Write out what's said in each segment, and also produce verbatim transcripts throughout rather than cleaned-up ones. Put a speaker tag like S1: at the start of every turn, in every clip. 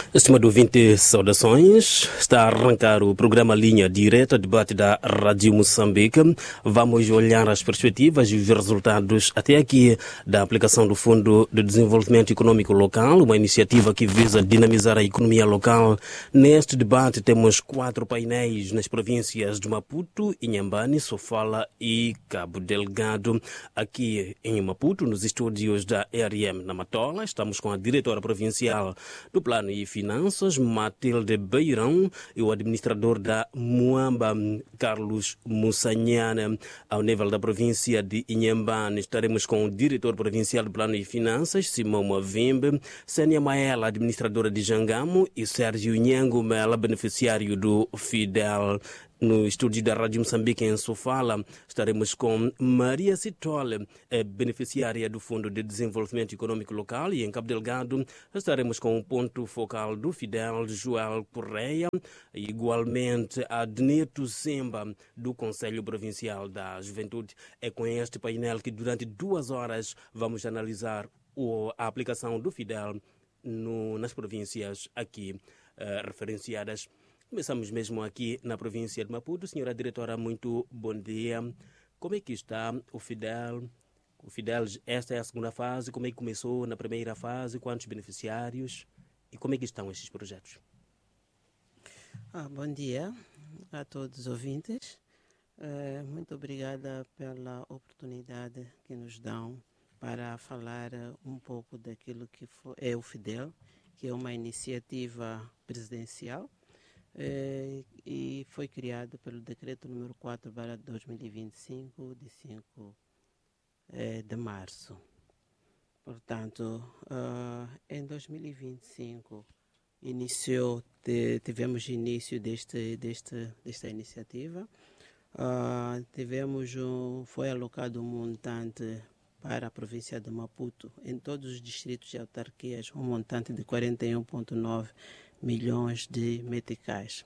S1: Estimado ouvinte, saudações. Está a arrancar o programa Linha Direta, debate da Rádio Moçambique. Vamos olhar as perspectivas e os resultados até aqui da aplicação do Fundo de Desenvolvimento Econômico Local, uma iniciativa que visa dinamizar a economia local. Neste debate temos quatro painéis nas províncias de Maputo, Inhambane, Sofala e Cabo Delgado. Aqui em Maputo, nos estúdios da E R M na Matola, estamos com a diretora provincial do Plano e Finanças, Matilde Beirão, e o administrador da Muamba, Carlos Mussanhana. Ao nível da província de Inhambane, estaremos com o diretor provincial do Plano e Finanças, Simão Mavimbe, Sênia Maela, administradora de Jangamo, e Sérgio Nhango Mela, beneficiário do Fidel. No estúdio da Rádio Moçambique, em Sofala, estaremos com Maria Citole, beneficiária do Fundo de Desenvolvimento Econômico Local, e em Cabo Delgado estaremos com o ponto focal do Fidel, Joel Correia, e igualmente a Adneto Semba, do Conselho Provincial da Juventude. É com este painel que durante duas horas vamos analisar o, a aplicação do Fidel no, nas províncias aqui uh, referenciadas. Começamos mesmo aqui na província de Maputo. Senhora diretora, muito bom dia. Como é que está o Fidel? O Fidel, esta é a segunda fase. Como é que começou na primeira fase? Quantos beneficiários? E como é que estão estes projetos?
S2: Ah, bom dia a todos os ouvintes. É, muito obrigada pela oportunidade que nos dão para falar um pouco daquilo que foi, é o Fidel, que é uma iniciativa presidencial. É, e foi criado pelo decreto número quatro barra dois mil e vinte e cinco, de cinco é, de março. Portanto, uh, em dois mil e vinte e cinco iniciou, te, tivemos início deste, deste, desta iniciativa. Uh, tivemos um, foi alocado um montante para a província de Maputo, em todos os distritos e autarquias, um montante de quarenta e um vírgula nove milhões de meticais.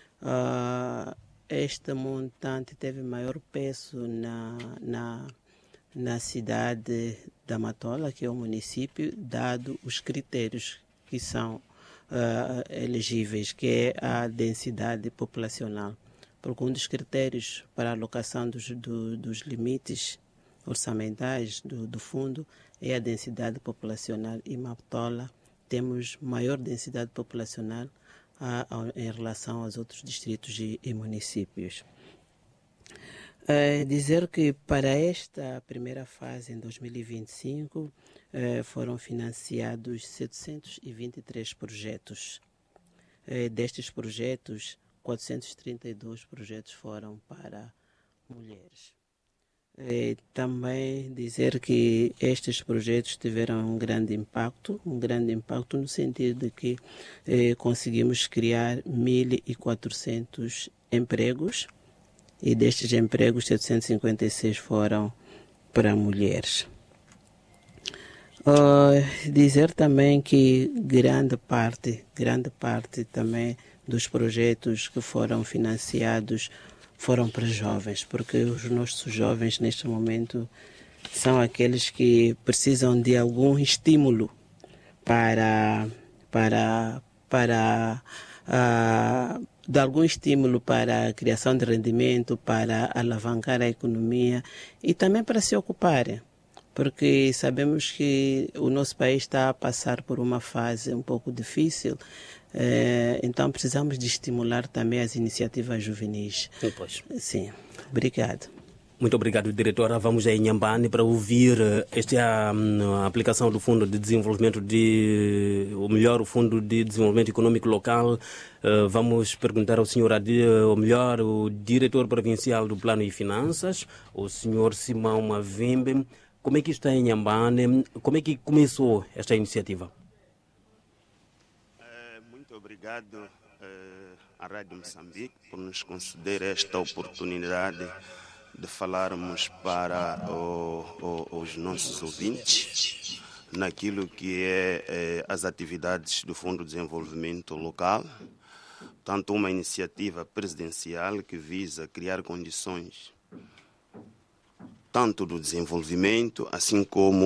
S2: Uh, este montante teve maior peso na, na, na cidade da Matola, que é o município, dado os critérios que são uh, elegíveis, que é a densidade populacional. Porque um dos critérios para a alocação dos, do, dos limites orçamentais do, do fundo é a densidade populacional, e Matola temos maior densidade populacional a, a, em relação aos outros distritos e, e municípios. É, dizer que para esta primeira fase, em dois mil e vinte e cinco, é, foram financiados setecentos e vinte e três projetos. É, destes projetos, quatrocentos e trinta e dois projetos foram para mulheres. É, também dizer que estes projetos tiveram um grande impacto, um grande impacto no sentido de que eh, conseguimos criar mil e quatrocentos empregos, e destes empregos setecentos e cinquenta e seis foram para mulheres. Uh, dizer também que grande parte, grande parte também dos projetos que foram financiados foram para jovens, porque os nossos jovens neste momento são aqueles que precisam de algum estímulo para, para, para uh, de algum estímulo para a criação de rendimento, para alavancar a economia e também para se ocuparem, porque sabemos que o nosso país está a passar por uma fase um pouco difícil. É, então precisamos de estimular também as iniciativas juvenis.
S1: Pois.
S2: Sim, obrigado.
S1: Muito obrigado, diretora. Vamos a Inhambane para ouvir esta é a, a aplicação do Fundo de Desenvolvimento de, ou melhor, o Fundo de Desenvolvimento Econômico Local. Uh, vamos perguntar ao senhor, ou melhor, o diretor provincial do Plano e Finanças, o senhor Simão Mavimbe, como é que está em Inhambane, como é que começou esta iniciativa?
S3: Obrigado eh, à Rádio Moçambique por nos conceder esta oportunidade de falarmos para o, o, os nossos ouvintes naquilo que é eh, as atividades do Fundo de Desenvolvimento Local, tanto uma iniciativa presidencial que visa criar condições tanto do desenvolvimento, assim como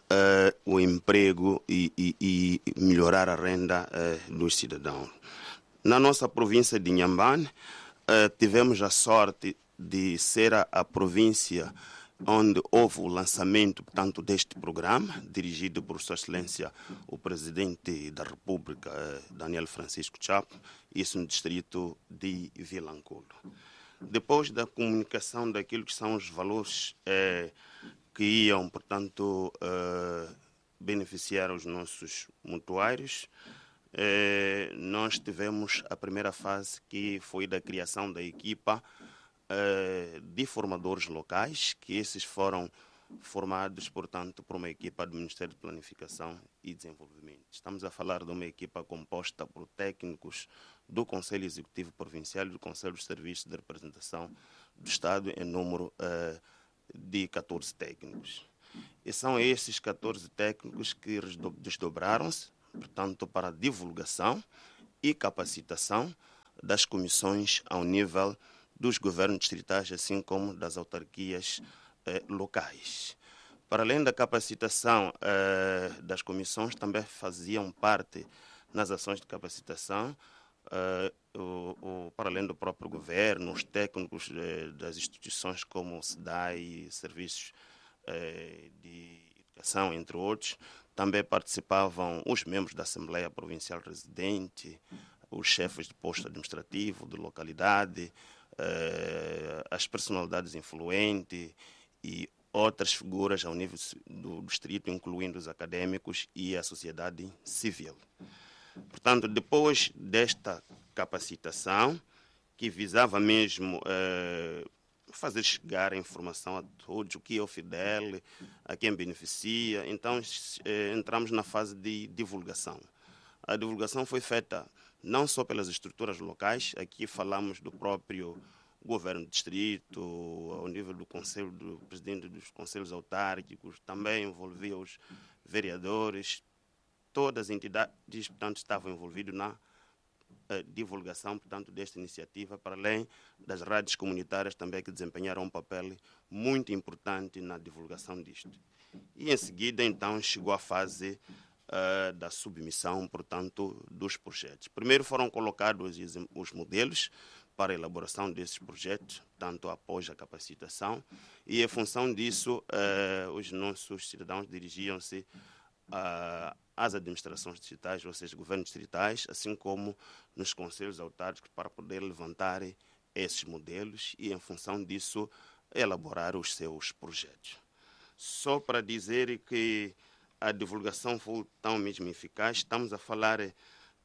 S3: uh, o emprego e, e, e melhorar a renda uh, dos cidadãos. Na nossa província de Inhambane, uh, tivemos a sorte de ser a, a província onde houve o lançamento, portanto, deste programa, dirigido por Sua Excelência, o Presidente da República, uh, Daniel Francisco Chapo, isso no distrito de Vilanculo. Depois da comunicação daquilo que são os valores eh, que iam, portanto, eh, beneficiar os nossos mutuários, eh, nós tivemos a primeira fase, que foi da criação da equipa eh, de formadores locais, que esses foram formados, portanto, por uma equipa do Ministério de Planificação e Desenvolvimento. Estamos a falar de uma equipa composta por técnicos do Conselho Executivo Provincial e do Conselho de Serviços de Representação do Estado, em número uh, de catorze técnicos. E são esses catorze técnicos que desdobraram-se, portanto, para a divulgação e capacitação das comissões ao nível dos governos distritais, assim como das autarquias eh, locais. Para além da capacitação eh, das comissões, também faziam parte nas ações de capacitação, uh, o, o, para além do próprio governo, os técnicos eh, das instituições como o S D A I, serviços eh, de educação, entre outros. Também participavam os membros da Assembleia Provincial Residente, os chefes de posto administrativo de localidade, eh, as personalidades influentes e outras figuras ao nível do distrito, incluindo os acadêmicos e a sociedade civil. Portanto, depois desta capacitação, que visava mesmo eh, fazer chegar a informação a todos, o que é o Fidel, a quem beneficia, então eh, entramos na fase de divulgação. A divulgação foi feita não só pelas estruturas locais, aqui falamos do próprio governo do distrito, ao nível do conselho, do presidente dos conselhos autárquicos, também envolvia os vereadores, todas as entidades, portanto, estavam envolvidas na uh, divulgação, portanto, desta iniciativa, para além das rádios comunitárias também, que desempenharam um papel muito importante na divulgação disto. E em seguida, então, chegou a fase uh, da submissão, portanto, dos projetos. Primeiro foram colocados os modelos para a elaboração desses projetos, tanto após a capacitação, e em função disso, uh, os nossos cidadãos dirigiam-se uh, às administrações distritais, ou seja, governos distritais, assim como nos conselhos autárquicos, para poder levantar esses modelos e, em função disso, elaborar os seus projetos. Só para dizer que a divulgação foi tão mesmo eficaz, estamos a falar uh,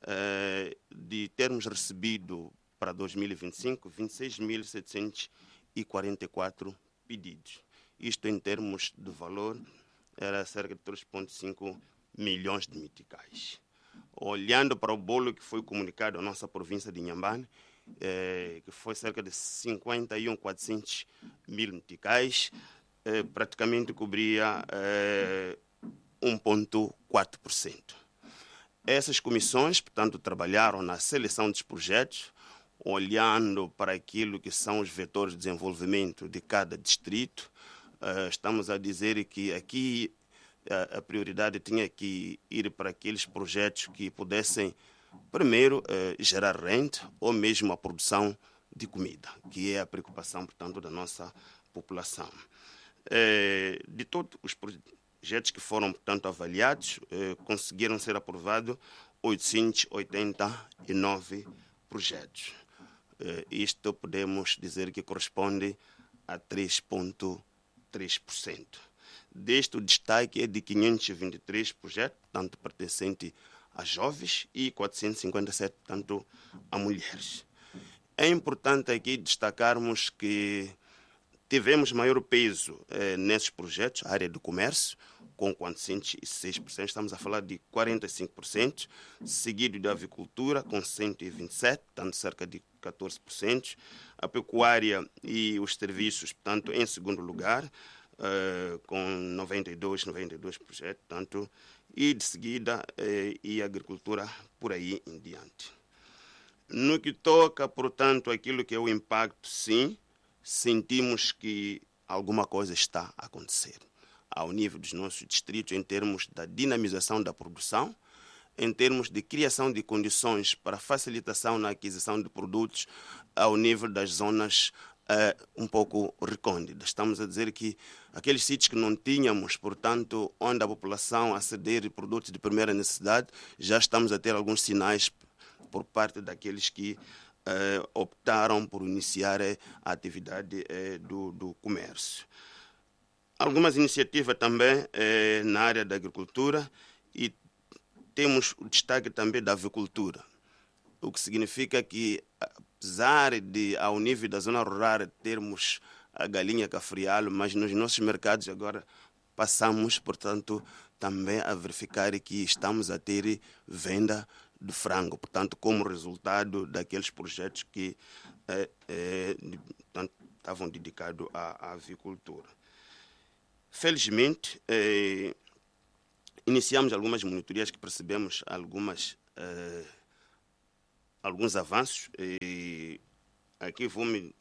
S3: de termos recebido para dois mil e vinte e cinco, vinte e seis mil setecentos e quarenta e quatro pedidos. Isto, em termos de valor, era cerca de três vírgula cinco milhões de meticais. Olhando para o bolo que foi comunicado à nossa província de Inhambane, eh, que foi cerca de cinquenta e um mil e quatrocentos meticais, eh, praticamente cobria eh, um vírgula quatro por cento. Essas comissões, portanto, trabalharam na seleção dos projetos, olhando para aquilo que são os vetores de desenvolvimento de cada distrito. Uh, estamos a dizer que aqui uh, a prioridade tinha que ir para aqueles projetos que pudessem, primeiro, uh, gerar renda ou mesmo a produção de comida, que é a preocupação, portanto, da nossa população. Uh, de todos os projetos que foram, portanto, avaliados, uh, conseguiram ser aprovados oitocentos e oitenta e nove projetos. Uh, isto podemos dizer que corresponde a três vírgula três por cento. Deste, o destaque é de quinhentos e vinte e três projetos, portanto, pertencentes a jovens, e quatrocentos e cinquenta e sete, portanto, a mulheres. É importante aqui destacarmos que tivemos maior peso eh, nesses projetos, a área do comércio, com quatrocentos e seis por cento, estamos a falar de quarenta e cinco por cento, seguido da avicultura, com cento e vinte e sete por cento, portanto, cerca de catorze por cento, a pecuária e os serviços, portanto, em segundo lugar, uh, com noventa e dois por cento, portanto, e de seguida, uh, e a agricultura por aí em diante. No que toca, portanto, aquilo que é o impacto, sim, sentimos que alguma coisa está a acontecer. ao nível dos nossos distritos em termos da dinamização da produção, em termos de criação de condições para facilitação na aquisição de produtos ao nível das zonas uh, um pouco recônditas. Estamos a dizer que aqueles sítios que não tínhamos, portanto, onde a população aceder a produtos de primeira necessidade, já estamos a ter alguns sinais por parte daqueles que uh, optaram por iniciar a atividade uh, do, do comércio. Algumas iniciativas também uh, na área da agricultura e temos o destaque também da avicultura, o que significa que, apesar de, ao nível da zona rural, termos a galinha cafrial, mas nos nossos mercados agora passamos, portanto, também a verificar que estamos a ter venda de frango, portanto, como resultado daqueles projetos que é, é, estavam dedicados à, à avicultura. Felizmente, é, iniciamos algumas monitorias que percebemos algumas, eh, alguns avanços e aqui vou-me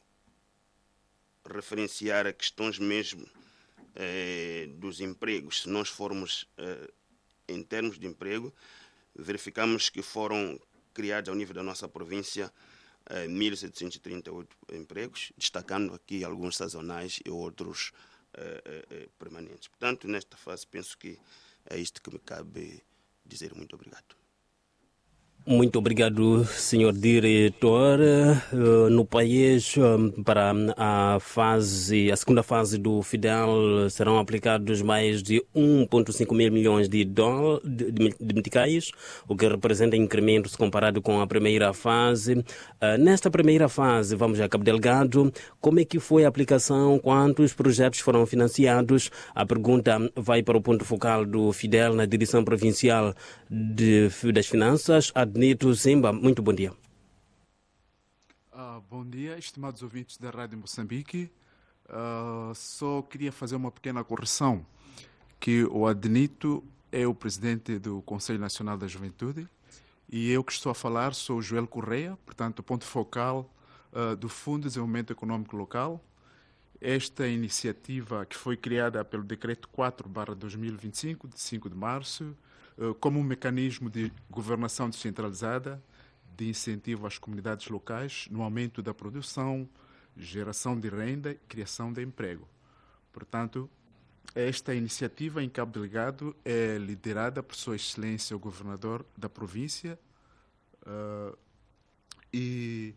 S3: referenciar a questões mesmo eh, dos empregos. Se nós formos eh, em termos de emprego, verificamos que foram criados ao nível da nossa província eh, mil setecentos e trinta e oito empregos, destacando aqui alguns sazonais e outros eh, eh, permanentes. Portanto, nesta fase penso que é isto que me cabe dizer. Muito obrigado.
S1: Muito obrigado, senhor diretor. No país, para a fase, a segunda fase do Fidel, serão aplicados mais de um vírgula cinco mil milhões de, dólar, de, de meticais, o que representa incremento se comparado com a primeira fase. Nesta primeira fase, vamos a Cabo Delgado. Como é que foi a aplicação? Quantos projetos foram financiados? A pergunta vai para o ponto focal do Fidel na direção provincial de, das finanças. Adnito Zimba, muito bom dia.
S4: Uh, bom dia, estimados ouvintes da Rádio Moçambique. Uh, só queria fazer uma pequena correção, que o Adnito é o presidente do Conselho Nacional da Juventude e eu que estou a falar sou o Joel Correia, portanto, ponto focal uh, do Fundo de Desenvolvimento Econômico Local. Esta iniciativa que foi criada pelo Decreto quatro barra dois mil e vinte e cinco, de cinco de março, como um mecanismo de governação descentralizada, de incentivo às comunidades locais no aumento da produção, geração de renda e criação de emprego. Portanto, esta iniciativa em Cabo Delgado é liderada por Sua Excelência o Governador da província uh, e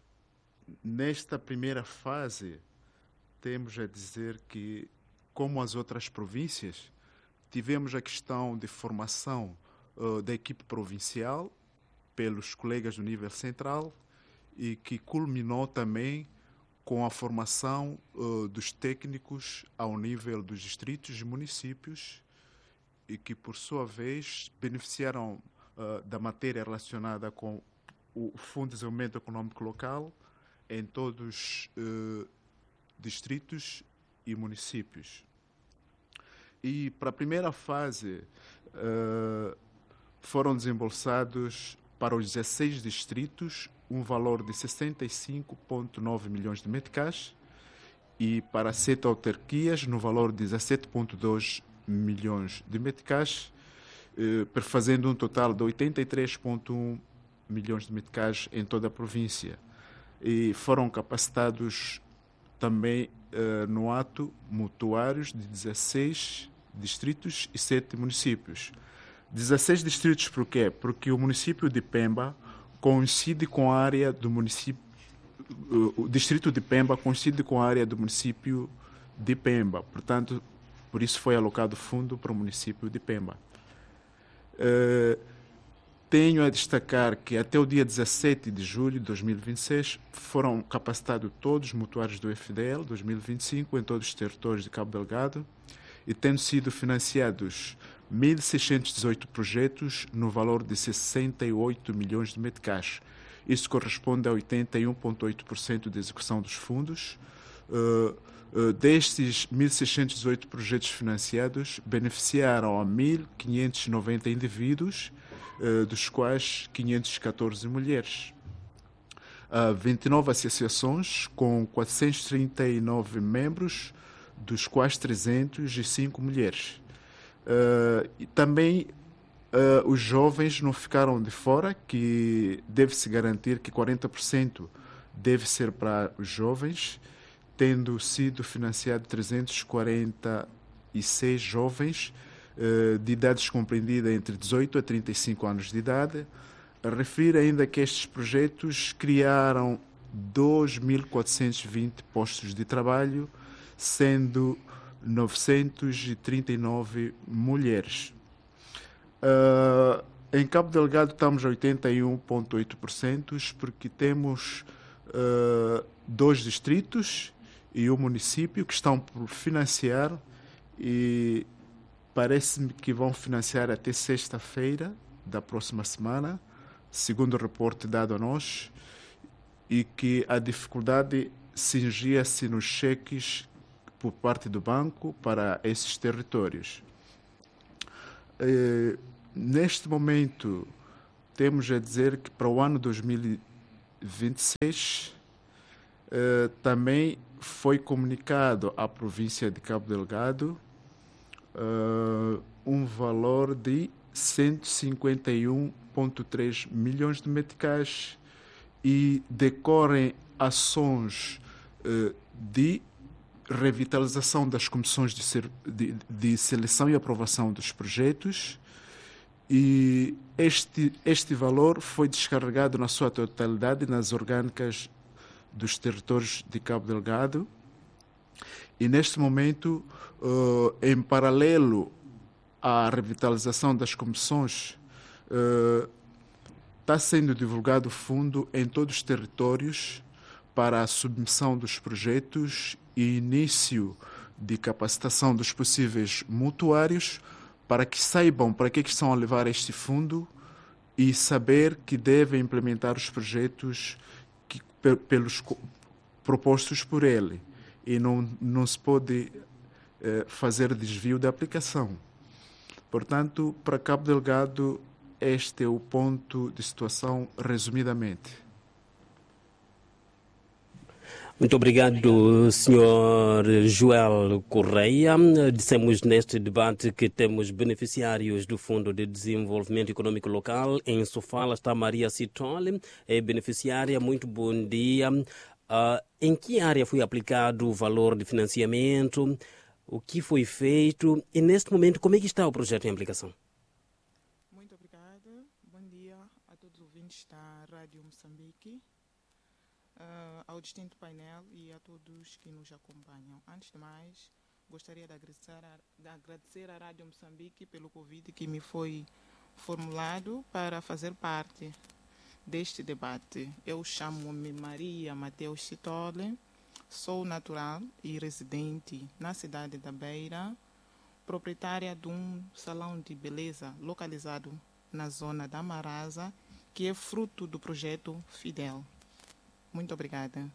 S4: nesta primeira fase temos a dizer que, como as outras províncias, tivemos a questão de formação uh, da equipe provincial pelos colegas do nível central e que culminou também com a formação uh, dos técnicos ao nível dos distritos e municípios e que, por sua vez, beneficiaram uh, da matéria relacionada com o Fundo de Desenvolvimento Econômico Local em todos os uh, distritos e municípios. E para a primeira fase uh, foram desembolsados para os dezesseis distritos um valor de sessenta e cinco vírgula nove milhões de meticais e para sete autarquias no valor de dezassete vírgula dois milhões de meticais, uh, fazendo um total de oitenta e três vírgula um milhões de meticais em toda a província. E foram capacitados também uh, no ato mutuários de dezesseis distritos e sete municípios. dezesseis distritos por quê? Porque o município de Pemba coincide com a área do município, uh, o distrito de Pemba coincide com a área do município de Pemba. Portanto, por isso foi alocado fundo para o município de Pemba. Uh, Tenho a destacar que até o dia dezassete de julho de dois mil e vinte e seis foram capacitados todos os mutuários do F D L dois mil e vinte e cinco em todos os territórios de Cabo Delgado e tendo sido financiados mil seiscentos e dezoito projetos no valor de sessenta e oito milhões de meticais. Isso corresponde a oitenta e um vírgula oito por cento da execução dos fundos. Uh, uh, destes mil seiscentos e dezoito projetos financiados, beneficiaram a mil quinhentos e noventa indivíduos, Uh, dos quais quinhentas e catorze mulheres. Uh, vinte e nove associações com quatrocentos e trinta e nove membros, dos quais trezentos e cinco mulheres. Uh, e também uh, os jovens não ficaram de fora, que deve-se garantir que quarenta por cento deve ser para os jovens, tendo sido financiado trezentos e quarenta e seis jovens uh, de idades compreendidas entre dezoito a trinta e cinco anos de idade. Refiro ainda que estes projetos criaram dois mil quatrocentos e vinte postos de trabalho, sendo novecentos e trinta e nove mulheres. Uh, em Cabo Delgado estamos a oitenta e um vírgula oito por cento, porque temos uh, dois distritos e um município que estão por financiar, e parece-me que vão financiar até sexta-feira da próxima semana, segundo o reporte dado a nós, e que a dificuldade cingia-se nos cheques por parte do banco para esses territórios. Eh, neste momento, temos a dizer que para o ano dois mil e vinte e seis eh, também foi comunicado à província de Cabo Delgado eh, um valor de cento e cinquenta e um vírgula três milhões de meticais, e decorrem ações eh, de revitalização das comissões de, ser, de, de seleção e aprovação dos projetos, e este, este valor foi descarregado na sua totalidade nas orgânicas dos territórios de Cabo Delgado, e neste momento, uh, em paralelo à revitalização das comissões, uh, está sendo divulgado fundo em todos os territórios para a submissão dos projetos e início de capacitação dos possíveis mutuários, para que saibam para que, é que estão a levar este fundo e saber que devem implementar os projetos que, pelos propostos por ele. E não, não se pode eh, fazer desvio da aplicação. Portanto, para Cabo Delgado, este é o ponto de situação, resumidamente.
S1: Muito obrigado, senhor Joel Correia. Dissemos neste debate que temos beneficiários do Fundo de Desenvolvimento Econômico Local. Em Sofala está Maria Citole, é beneficiária. Muito bom dia. Uh, em que área foi aplicado o valor de financiamento? O que foi feito? E neste momento, como é que está o projeto em aplicação?
S5: Muito obrigada. Bom dia a todos os ouvintes da Rádio Moçambique, uh, ao distinto painel e a todos que nos acompanham. Antes de mais, gostaria de agradecer a, de agradecer à Rádio Moçambique pelo convite que me foi formulado para fazer parte deste debate. Eu chamo-me Maria Mateus Citole, sou natural e residente na cidade da Beira, proprietária de um salão de beleza localizado na zona da Marasa, que é fruto do projeto Fidel. Muito obrigada.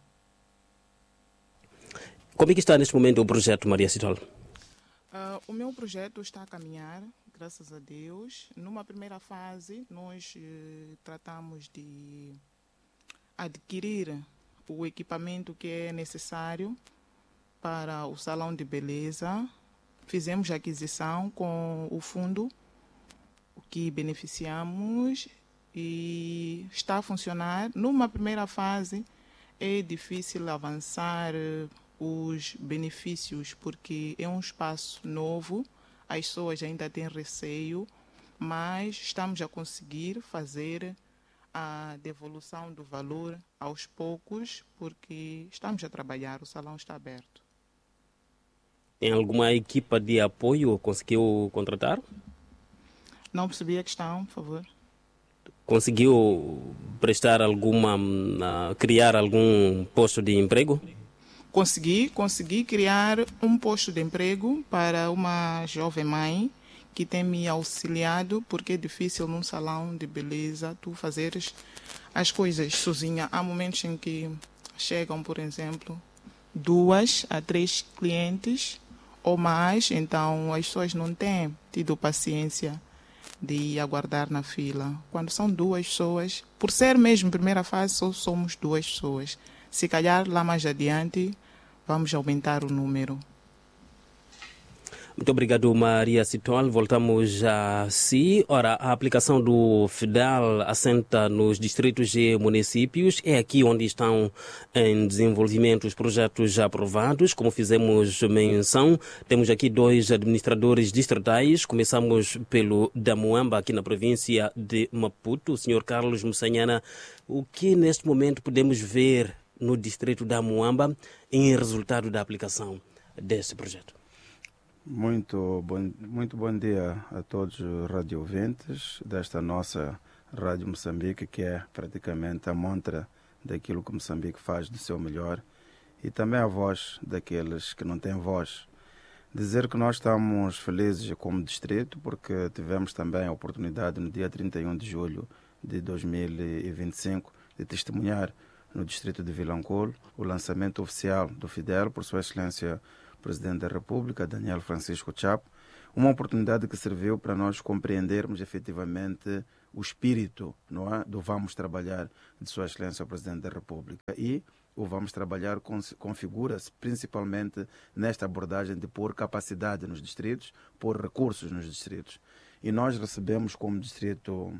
S1: Como é que está neste momento o projeto, Maria Citole?
S5: Uh, o meu projeto está a caminhar, graças a Deus. Numa primeira fase, nós eh, tratamos de adquirir o equipamento que é necessário para o salão de beleza. Fizemos a aquisição com o fundo que beneficiamos e está a funcionar. Numa primeira fase, é difícil avançar os benefícios, porque é um espaço novo, as pessoas ainda têm receio, mas estamos a conseguir fazer a devolução do valor aos poucos, porque estamos a trabalhar, o salão está aberto.
S1: Tem alguma equipa de apoio? Conseguiu contratar?
S5: Não percebi a questão, por favor.
S1: Conseguiu prestar alguma, uh, criar algum posto de emprego?
S5: Consegui, consegui criar um posto de emprego para uma jovem mãe que tem me auxiliado, porque é difícil num salão de beleza tu fazeres as coisas sozinha. Há momentos em que chegam, por exemplo, duas a três clientes ou mais, então as pessoas não têm tido paciência de aguardar na fila. Quando são duas pessoas, por ser mesmo primeira fase, só somos duas pessoas. Se calhar lá mais adiante vamos aumentar o número.
S1: Muito obrigado, Maria Citol. Voltamos a si. Ora, a aplicação do FIDEL assenta nos distritos e municípios. É aqui onde estão em desenvolvimento os projetos já aprovados. Como fizemos menção, temos aqui dois administradores distritais. Começamos pelo da Muamba, aqui na província de Maputo. O senhor Carlos Mussanhana, o que neste momento podemos ver no distrito da Muamba em resultado da aplicação deste projeto?
S6: Muito bom, muito bom dia a todos os radio-ouvintes desta nossa Rádio Moçambique, que é praticamente a montra daquilo que Moçambique faz do seu melhor e também a voz daqueles que não têm voz. Dizer que nós estamos felizes como distrito porque tivemos também a oportunidade no dia trinta e um de julho de dois mil e vinte e cinco de testemunhar no distrito de Vilanculo o lançamento oficial do FIDEL por Sua Excelência Presidente da República, Daniel Francisco Chapo, uma oportunidade que serviu para nós compreendermos efetivamente o espírito, não é, do Vamos Trabalhar de Sua Excelência Presidente da República. E o Vamos Trabalhar configura-se principalmente nesta abordagem de pôr capacidade nos distritos, pôr recursos nos distritos. E nós recebemos como distrito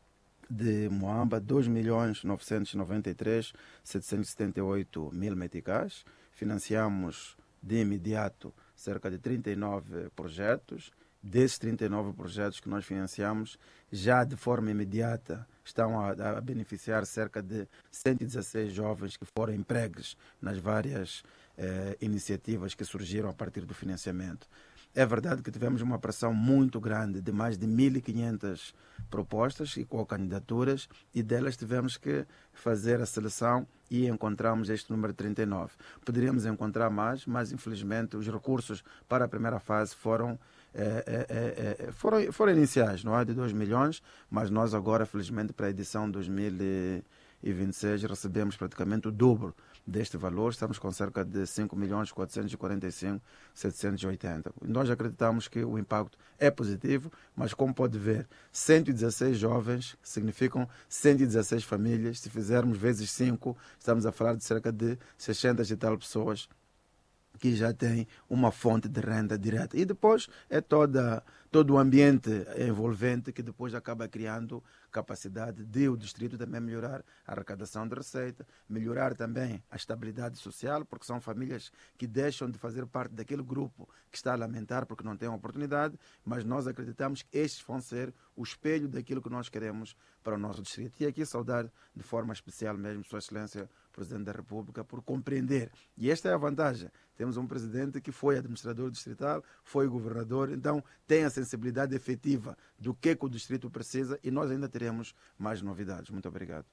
S6: de Moamba dois milhões novecentos e noventa e três mil setecentos e setenta e oito mil meticais, financiamos de imediato cerca de trinta e nove projetos. Desses trinta e nove projetos que nós financiamos, já de forma imediata estão a, a beneficiar cerca de cento e dezesseis jovens que foram empregues nas várias eh, iniciativas que surgiram a partir do financiamento. É verdade que tivemos uma pressão muito grande de mais de mil e quinhentas propostas e com candidaturas, e delas tivemos que fazer a seleção e encontramos este número trinta e nove. Poderíamos encontrar mais, mas infelizmente os recursos para a primeira fase foram, é, é, é, foram, foram iniciais, não é? De dois milhões, mas nós agora, felizmente, para a edição dois mil e vinte e seis recebemos praticamente o dobro deste valor. Estamos com cerca de cinco milhões quatrocentos e quarenta e cinco mil setecentos e oitenta. Nós acreditamos que o impacto é positivo, mas como pode ver, cento e dezesseis jovens significam cento e dezesseis famílias. Se fizermos vezes cinco, estamos a falar de cerca de seiscentas e tal pessoas que já têm uma fonte de renda direta. E depois é toda, todo o ambiente envolvente que depois acaba criando capacidade de o distrito também melhorar a arrecadação de receita, melhorar também a estabilidade social, porque são famílias que deixam de fazer parte daquele grupo que está a lamentar porque não têm oportunidade, mas nós acreditamos que estes vão ser o espelho daquilo que nós queremos para o nosso distrito. E aqui saudar de forma especial mesmo Sua Excelência Presidente da República por compreender. E esta é a vantagem. Temos um presidente que foi administrador distrital, foi governador, então tem a sensibilidade efetiva do que, que o distrito precisa, e nós ainda teremos mais novidades. Muito obrigado.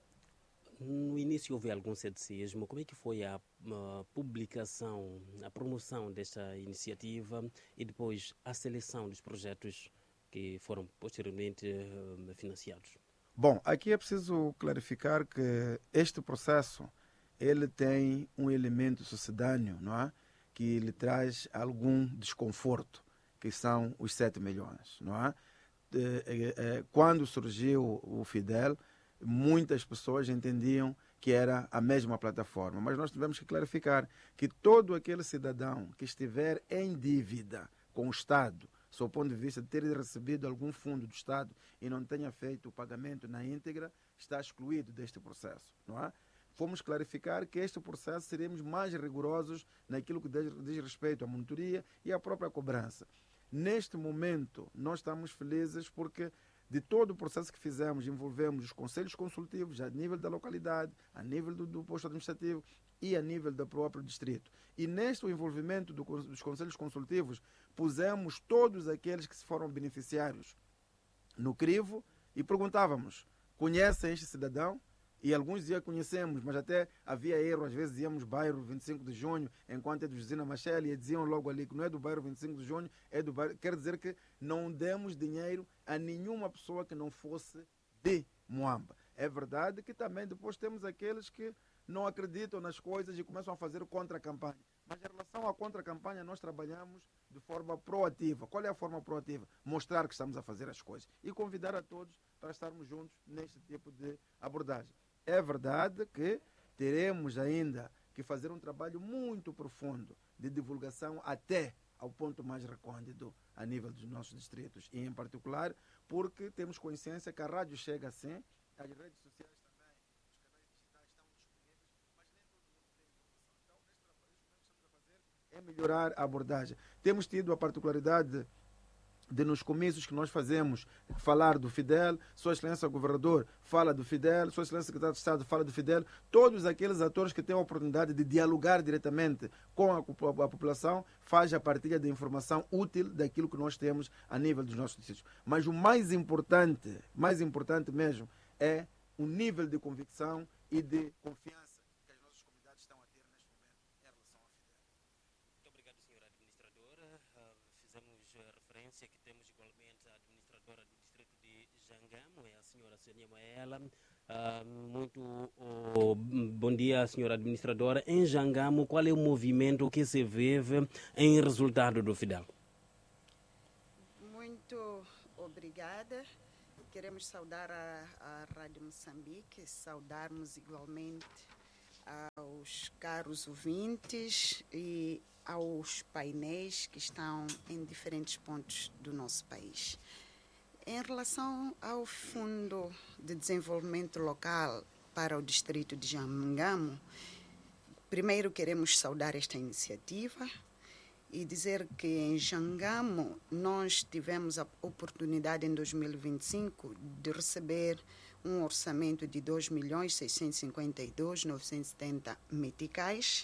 S1: No início houve algum ceticismo. Como é que foi a, a publicação, a promoção desta iniciativa e depois a seleção dos projetos que foram posteriormente uh, financiados?
S6: Bom, aqui é preciso clarificar que este processo ele tem um elemento sucedâneo, não é? Que lhe traz algum desconforto, que são os sete milhões, não é? Quando surgiu o FIDEL, muitas pessoas entendiam que era a mesma plataforma, mas nós tivemos que clarificar que todo aquele cidadão que estiver em dívida com o Estado, sob o ponto de vista de ter recebido algum fundo do Estado e não tenha feito o pagamento na íntegra, está excluído deste processo, não é? Fomos clarificar que este processo seremos mais rigorosos naquilo que diz, diz respeito à monitoria e à própria cobrança. Neste momento, nós estamos felizes porque de todo o processo que fizemos, envolvemos os conselhos consultivos a nível da localidade, a nível do, do posto administrativo e a nível do próprio distrito. E neste envolvimento do, dos conselhos consultivos, pusemos todos aqueles que se foram beneficiários no crivo e perguntávamos, conhecem este cidadão? E alguns diziam conhecemos, mas até havia erro, às vezes dizíamos bairro vinte e cinco de junho, enquanto é do Josina Machel, e diziam logo ali que não é do bairro vinte e cinco de junho, é do bairro... Quer dizer que não demos dinheiro a nenhuma pessoa que não fosse de Moamba. É verdade que também depois temos aqueles que não acreditam nas coisas e começam a fazer contra-campanha. Mas em relação à contra-campanha, nós trabalhamos de forma proativa. Qual é a forma proativa? Mostrar que estamos a fazer as coisas e convidar a todos para estarmos juntos neste tipo de abordagem. É verdade que teremos ainda que fazer um trabalho muito profundo de divulgação até ao ponto mais recôndito a nível dos nossos distritos. E, em particular, porque temos consciência que a rádio chega assim, as redes sociais também, os canais digitais estão disponíveis, mas nem todo mundo tem informação. Então, neste trabalho, o que nós estamos a fazer é melhorar a abordagem. Temos tido a particularidade de nos comícios que nós fazemos falar do Fidel, Sua Excelência Governador fala do Fidel, Sua Excelência Secretário de Estado fala do Fidel, todos aqueles atores que têm a oportunidade de dialogar diretamente com a, a, a população, faz a partilha de informação útil daquilo que nós temos a nível dos nossos distritos. Mas o mais importante, mais importante mesmo, é o nível de convicção e de confiança que as nossas comunidades estão a ter neste momento em relação ao Fidel.
S1: Muito obrigado, senhora administradora. Uh, fizemos uh, referência que temos igualmente a administradora do distrito de Jangamo, é a senhora Senia Maela. Uh, muito uh, bom dia, senhora administradora. Em Jangamo, qual é o movimento que se vive em resultado do Fidel?
S7: Muito obrigada. Queremos saudar a, a Rádio Moçambique, saudarmos igualmente aos caros ouvintes e aos painéis que estão em diferentes pontos do nosso país. Em relação ao Fundo de Desenvolvimento Local para o Distrito de Jangamo, primeiro queremos saudar esta iniciativa e dizer que em Jangamo nós tivemos a oportunidade em dois mil e vinte e cinco de receber um orçamento de dois milhões seiscentos e cinquenta e dois mil novecentos e setenta meticais.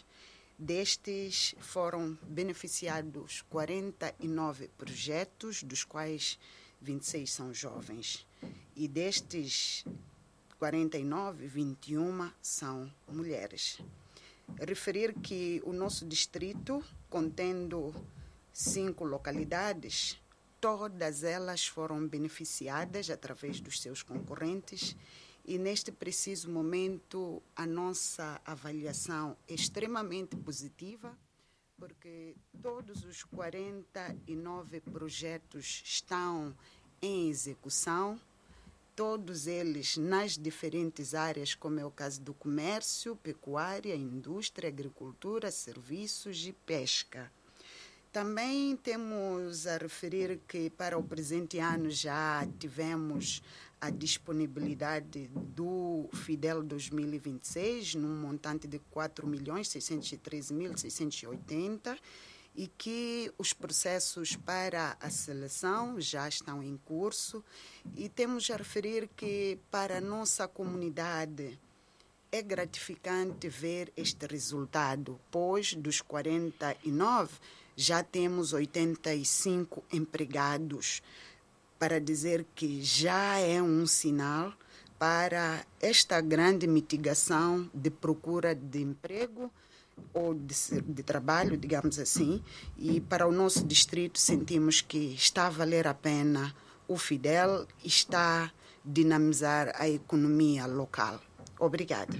S7: Destes foram beneficiados quarenta e nove projetos, dos quais vinte e seis são jovens. E destes quarenta e nove, vinte e uma são mulheres. Referir que o nosso distrito, contendo cinco localidades, todas elas foram beneficiadas através dos seus concorrentes e, neste preciso momento, a nossa avaliação é extremamente positiva, porque todos os quarenta e nove projetos estão em execução, todos eles nas diferentes áreas, como é o caso do comércio, pecuária, indústria, agricultura, serviços e pesca. Também temos a referir que para o presente ano já tivemos a disponibilidade do Fidel dois mil e vinte e seis, num montante de quatro milhões seiscentos e treze mil seiscentos e oitenta, e que os processos para a seleção já estão em curso. E temos a referir que para a nossa comunidade é gratificante ver este resultado, pois dos quarenta e nove já temos oitenta e cinco empregados, para dizer que já é um sinal para esta grande mitigação de procura de emprego ou de, de trabalho, digamos assim, e para o nosso distrito sentimos que está a valer a pena o Fidel e está a dinamizar a economia local. Obrigada.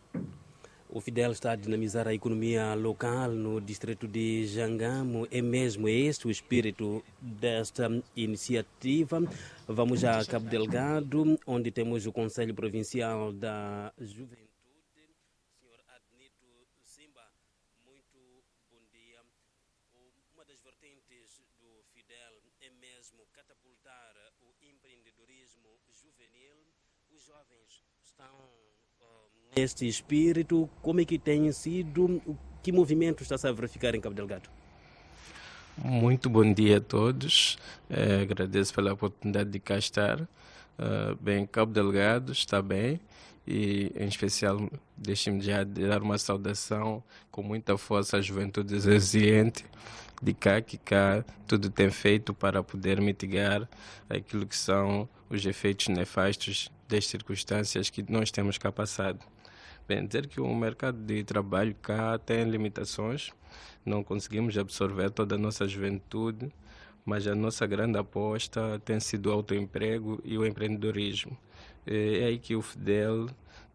S1: O Fidel está a dinamizar a economia local no distrito de Jangamo. É mesmo este o espírito desta iniciativa. Vamos a Cabo Delgado, onde temos o Conselho Provincial da Juventude. Senhor Adnito Simba, muito bom dia. Uma das vertentes do Fidel é mesmo catapultar o empreendedorismo juvenil. Os jovens estão neste espírito. Como é que tem sido, que movimento está-se a verificar em Cabo Delgado?
S8: Muito bom dia a todos, é, agradeço pela oportunidade de cá estar. Uh, bem, Cabo Delgado está bem e, em especial, deixem-me já dar uma saudação com muita força à juventude resiliente de cá, que cá tudo tem feito para poder mitigar aquilo que são os efeitos nefastos das circunstâncias que nós temos cá passado. Bem, dizer que o mercado de trabalho cá tem limitações, não conseguimos absorver toda a nossa juventude, mas a nossa grande aposta tem sido o autoemprego e o empreendedorismo. É aí que o Fidel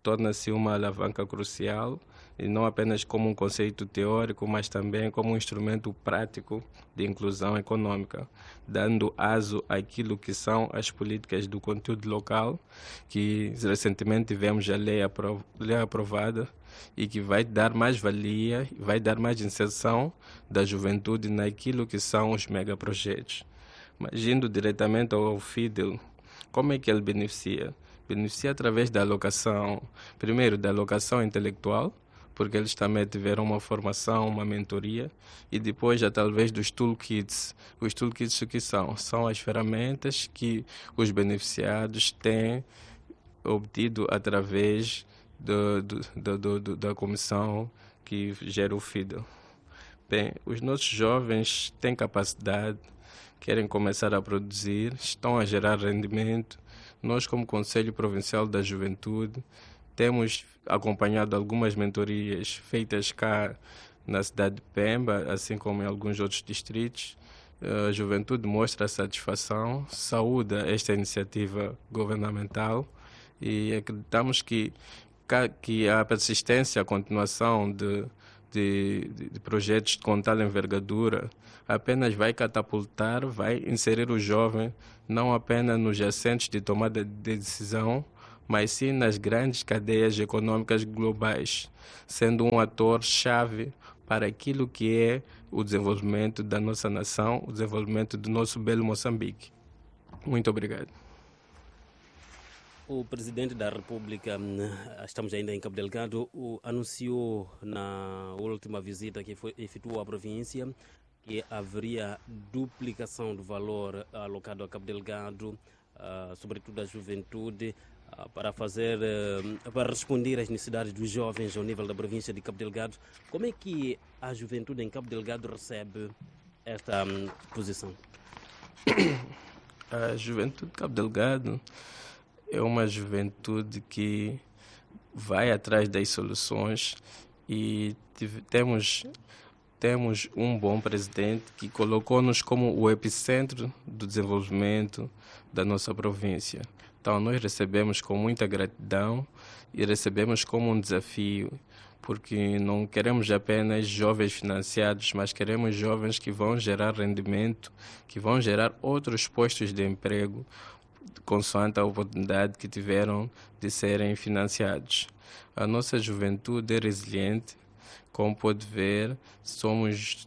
S8: torna-se uma alavanca crucial, e não apenas como um conceito teórico, mas também como um instrumento prático de inclusão econômica, dando aso àquilo que são as políticas do conteúdo local, que recentemente tivemos a lei, apro- lei aprovada, e que vai dar mais valia, vai dar mais inserção da juventude naquilo que são os megaprojetos. Mas indo diretamente ao FIDEL, como é que ele beneficia? Beneficia através da alocação, primeiro da alocação intelectual, porque eles também tiveram uma formação, uma mentoria, e depois já talvez dos toolkits. Os toolkits o que são? São as ferramentas que os beneficiados têm obtido através do, do, do, do, do, da comissão que gera o FIDEL. Bem, os nossos jovens têm capacidade, querem começar a produzir, estão a gerar rendimento. Nós, como Conselho Provincial da Juventude, temos acompanhado algumas mentorias feitas cá na cidade de Pemba, assim como em alguns outros distritos. A juventude mostra satisfação, saúda esta iniciativa governamental e acreditamos que, que a persistência, a continuação de, de, de projetos com tal envergadura apenas vai catapultar, vai inserir o jovem não apenas nos assentes de tomada de decisão, mas sim nas grandes cadeias econômicas globais, sendo um ator-chave para aquilo que é o desenvolvimento da nossa nação, o desenvolvimento do nosso belo Moçambique. Muito obrigado.
S1: O presidente da República, estamos ainda em Cabo Delgado, anunciou na última visita que foi, efetuou à província que haveria duplicação do valor alocado a Cabo Delgado, uh, sobretudo à juventude, uh, para fazer, uh, para responder às necessidades dos jovens ao nível da província de Cabo Delgado. Como é que a juventude em Cabo Delgado recebe esta um, posição?
S8: A juventude de Cabo Delgado é uma juventude que vai atrás das soluções e tive, temos, temos um bom presidente que colocou-nos como o epicentro do desenvolvimento da nossa província. Então nós recebemos com muita gratidão e recebemos como um desafio, porque não queremos apenas jovens financiados, mas queremos jovens que vão gerar rendimento, que vão gerar outros postos de emprego, consoante a oportunidade que tiveram de serem financiados. A nossa juventude é resiliente, como pode ver, somos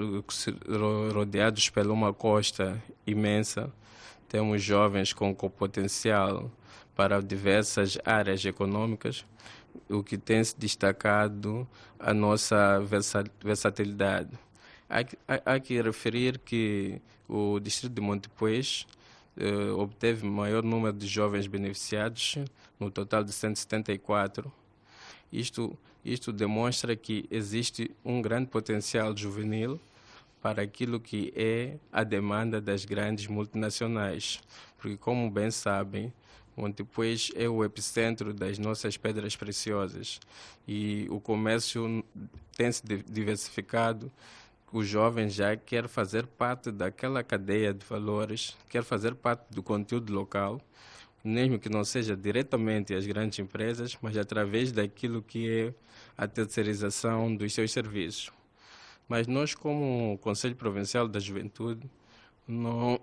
S8: rodeados por uma costa imensa, temos jovens com potencial para diversas áreas econômicas, o que tem se destacado a nossa versatilidade. Há, há, há que referir que o distrito de Montepuez Uh, obteve maior número de jovens beneficiados, no total de cento e setenta e quatro. Isto, isto demonstra que existe um grande potencial juvenil para aquilo que é a demanda das grandes multinacionais, porque, como bem sabem, Montepuez é o epicentro das nossas pedras preciosas e o comércio tem se diversificado. O jovem já quer fazer parte daquela cadeia de valores, quer fazer parte do conteúdo local, mesmo que não seja diretamente as grandes empresas, mas através daquilo que é a terceirização dos seus serviços. Mas nós, como Conselho Provincial da Juventude, não,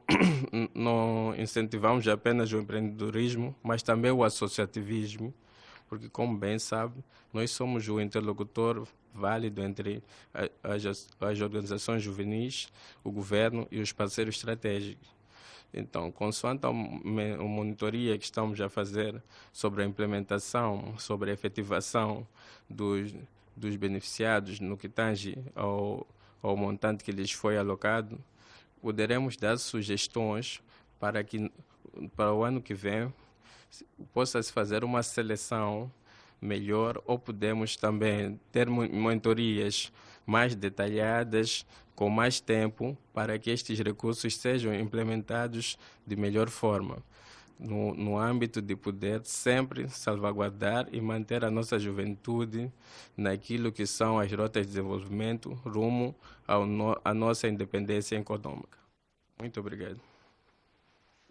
S8: não incentivamos apenas o empreendedorismo, mas também o associativismo, porque, como bem sabe, nós somos o interlocutor válido entre as, as organizações juvenis, o governo e os parceiros estratégicos. Então, consoante a monitoria que estamos a fazer sobre a implementação, sobre a efetivação dos, dos beneficiados no que tange ao, ao montante que lhes foi alocado, poderemos dar sugestões para que, para o ano que vem, possa-se fazer uma seleção melhor, ou podemos também ter mentorias mais detalhadas, com mais tempo, para que estes recursos sejam implementados de melhor forma, no, no âmbito de poder sempre salvaguardar e manter a nossa juventude naquilo que são as rotas de desenvolvimento rumo ao no, à nossa independência econômica. Muito obrigado.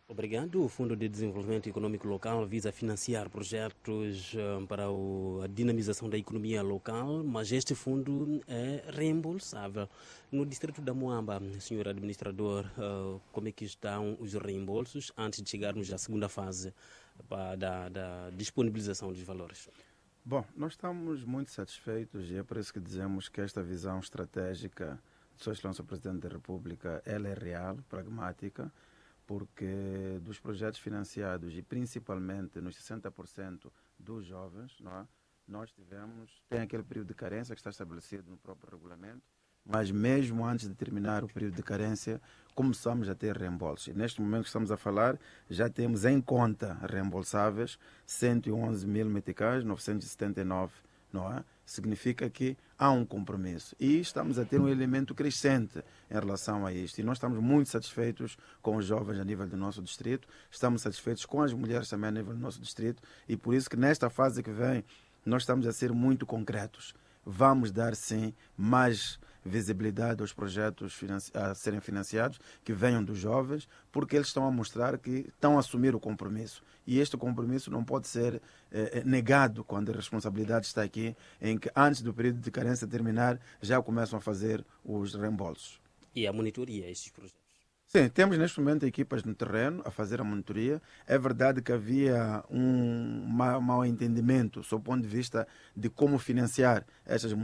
S1: Obrigado. O Fundo de Desenvolvimento Econômico Local visa financiar projetos uh, para o, a dinamização da economia local, mas este fundo é reembolsável. No distrito da Moamba, senhor administrador, uh, como é que estão os reembolsos antes de chegarmos à segunda fase uh, da, da disponibilização dos valores?
S6: Bom, nós estamos muito satisfeitos e é por isso que dizemos que esta visão estratégica do Sua Excelência o Presidente da República, ela é real, pragmática, porque dos projetos financiados e principalmente nos sessenta por cento dos jovens, não é? Nós tivemos, tem aquele período de carência que está estabelecido no próprio regulamento, mas mesmo antes de terminar o período de carência, começamos a ter reembolsos. E neste momento que estamos a falar, já temos em conta reembolsáveis cento e onze mil meticais, novecentos e setenta e nove, não é? Significa que há um compromisso. E estamos a ter um elemento crescente em relação a isto. E nós estamos muito satisfeitos com os jovens a nível do nosso distrito, estamos satisfeitos com as mulheres também a nível do nosso distrito, e por isso que nesta fase que vem, nós estamos a ser muito concretos. Vamos dar, sim, mais visibilidade aos projetos a serem financiados, que venham dos jovens, porque eles estão a mostrar que estão a assumir o compromisso. E este compromisso não pode ser eh, negado quando a responsabilidade está aqui, em que antes do período de carência terminar, já começam a fazer os reembolsos.
S1: E a monitoria a estes projetos?
S6: Sim, temos neste momento equipas no terreno a fazer a monitoria. É verdade que havia um mau entendimento, sob o ponto de vista de como financiar estas